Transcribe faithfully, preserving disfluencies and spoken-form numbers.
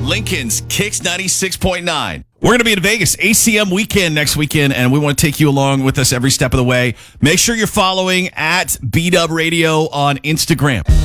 Lincoln's Kicks ninety-six point nine. We're going to be in Vegas, A C M weekend next weekend, and we want to take you along with us every step of the way. Make sure you're following at B Dub Radio on Instagram.